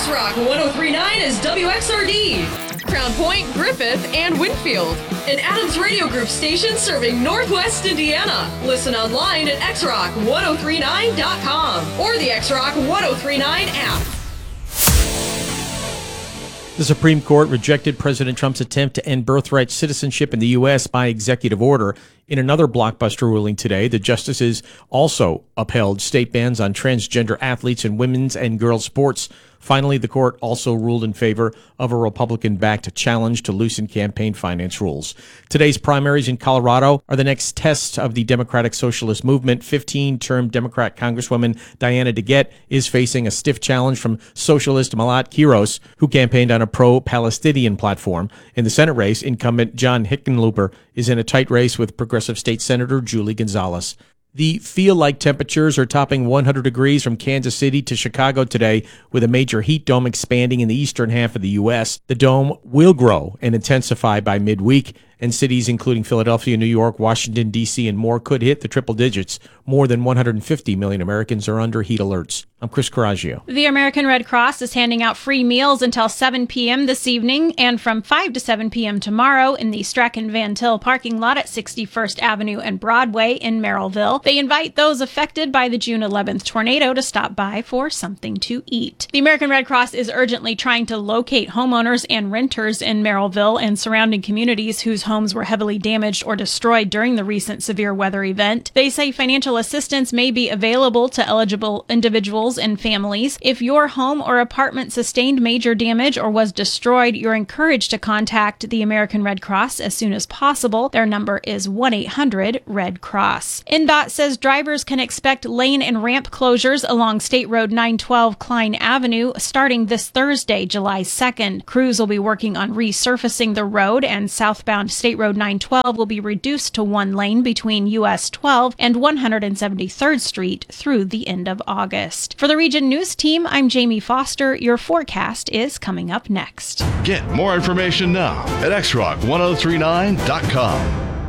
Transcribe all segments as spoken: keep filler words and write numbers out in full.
X-Rock one oh three point nine is W X R D. Crown Point, Griffith, and Winfield. An Adams Radio Group station serving Northwest Indiana. Listen online at x rock one oh three nine dot com or the X-Rock one oh three nine app. The Supreme Court rejected President Trump's attempt to end birthright citizenship in the U S by executive order. In another blockbuster ruling today, the justices also upheld state bans on transgender athletes in women's and girls' sports. Finally, the court also ruled in favor of a Republican-backed challenge to loosen campaign finance rules. Today's primaries in Colorado are the next test of the Democratic Socialist Movement. fifteen-term Democrat Congresswoman Diana DeGette is facing a stiff challenge from socialist Malat Quiros, who campaigned on a pro-Palestinian platform. In the Senate race, incumbent John Hickenlooper is in a tight race with Progressive State Senator Julie Gonzalez. The feel-like temperatures are topping one hundred degrees from Kansas City to Chicago today, with a major heat dome expanding in the eastern half of the U S. The dome will grow and intensify by midweek, and cities including Philadelphia, New York, Washington, D C, and more could hit the triple digits. More than one hundred fifty million Americans are under heat alerts. I'm Chris Coraggio. The American Red Cross is handing out free meals until seven p.m. this evening and from five to seven p.m. tomorrow in the Strachan Van Til parking lot at sixty-first Avenue and Broadway in Merrillville. They invite those affected by the June eleventh tornado to stop by for something to eat. The American Red Cross is urgently trying to locate homeowners and renters in Merrillville and surrounding communities whose homes were heavily damaged or destroyed during the recent severe weather event. They say financial assistance may be available to eligible individuals and families. If your home or apartment sustained major damage or was destroyed, you're encouraged to contact the American Red Cross as soon as possible. Their number is one eight hundred red cross. N D O T says drivers can expect lane and ramp closures along State Road nine twelve Klein Avenue starting this Thursday, July second. Crews will be working on resurfacing the road, and southbound State Road nine twelve will be reduced to one lane between U S twelve and one hundred seventy-third Street through the end of August. For the Region News Team, I'm Jamie Foster. Your forecast is coming up next. Get more information now at x rock one oh three nine dot com.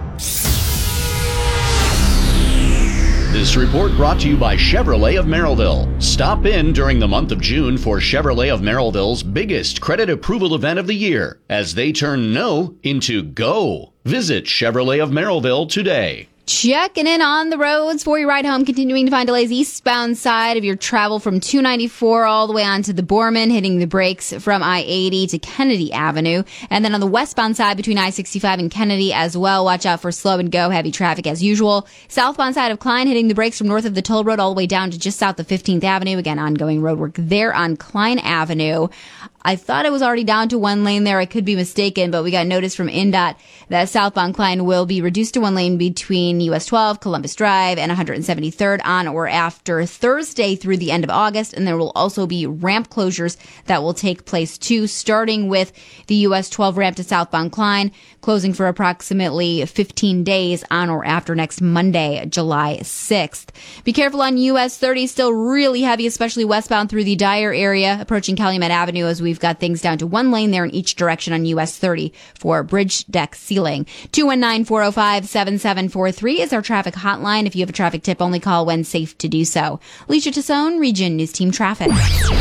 This report brought to you by Chevrolet of Merrillville. Stop in during the month of June for Chevrolet of Merrillville's biggest credit approval event of the year as they turn no into go. Visit Chevrolet of Merrillville today. Checking in on the roads for your ride home, continuing to find delays eastbound side of your travel from two ninety-four all the way onto the Borman, hitting the brakes from I eighty to Kennedy Avenue. And then on the westbound side between I sixty-five and Kennedy as well, watch out for slow and go, heavy traffic as usual. Southbound side of Klein, hitting the brakes from north of the toll road all the way down to just south of fifteenth Avenue. Again, ongoing road work there on Klein Avenue. I thought it was already down to one lane there. I could be mistaken, but we got notice from N D O T that southbound Klein will be reduced to one lane between U S twelve, Columbus Drive, and one hundred seventy-third on or after Thursday through the end of August. And there will also be ramp closures that will take place too, starting with the U S twelve ramp to southbound Klein, closing for approximately fifteen days on or after next Monday, July sixth. Be careful on U S thirty, still really heavy, especially westbound through the Dyer area, approaching Calumet Avenue, as we've got things down to one lane there in each direction on U S thirty for bridge deck sealing. two one nine, four oh five, seven seven four three is our traffic hotline. If you have a traffic tip, only call when safe to do so. Alicia Tassone, Region News Team Traffic.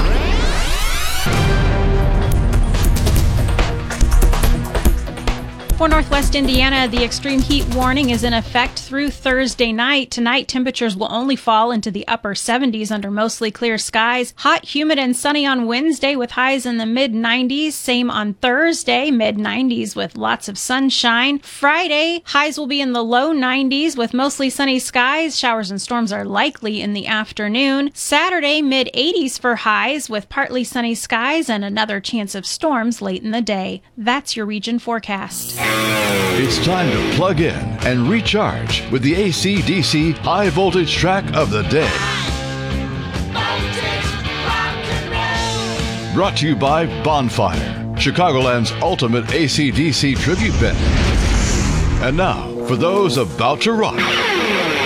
For Northwest Indiana, the extreme heat warning is in effect through Thursday night. Tonight, temperatures will only fall into the upper seventies under mostly clear skies. Hot, humid, and sunny on Wednesday with highs in the mid nineties. Same on Thursday, mid nineties with lots of sunshine. Friday, highs will be in the low nineties with mostly sunny skies. Showers and storms are likely in the afternoon. Saturday, mid eighties for highs with partly sunny skies and another chance of storms late in the day. That's your region forecast. It's time to plug in and recharge with the A C D C high voltage track of the day. Brought to you by Bonfire, Chicagoland's ultimate A C D C tribute band. And now, for those about to rock.